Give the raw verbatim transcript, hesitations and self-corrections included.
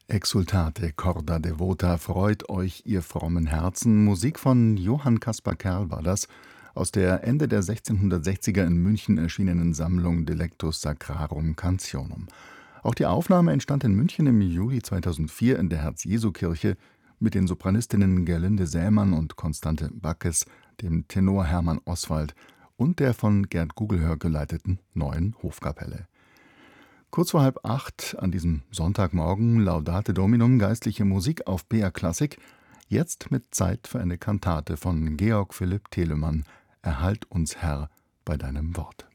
Exsultate corda devota, freut euch, ihr frommen Herzen. Musik von Johann Caspar Kerl war das, aus der Ende der sechzehnhundertsechziger in München erschienenen Sammlung Delectus Sacrarum Cantionum. Auch die Aufnahme entstand in München im Juli zweitausendvier in der Herz-Jesu-Kirche mit den Sopranistinnen Gerlinde Sämann und Constante Backes, dem Tenor Hermann Oswald und der von Gerd Gugelhör geleiteten Neuen Hofkapelle. Kurz vor halb acht an diesem Sonntagmorgen Laudate Dominum, geistliche Musik auf B R Klassik. Jetzt mit Zeit für eine Kantate von Georg Philipp Telemann. Erhalt uns, Herr, bei deinem Wort.